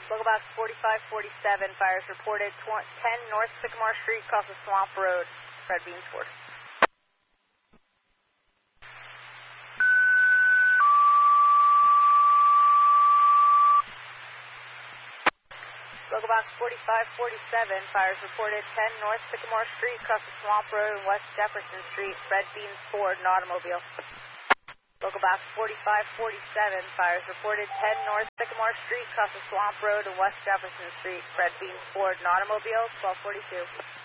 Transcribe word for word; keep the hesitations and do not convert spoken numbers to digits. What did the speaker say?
Local box forty-five forty-seven, fires reported ten North Sycamore Street, across the Swamp Road, Fred Beans Ford. Local box forty-five forty-seven, fires reported ten North Sycamore Street, across the Swamp Road and West Jefferson Street, Fred Beans Ford, an automobile. Local box forty-five forty-seven, fires reported ten North Sycamore Street, across the Swamp Road and West Jefferson Street, Fred Beans Ford, an automobile, twelve forty-two.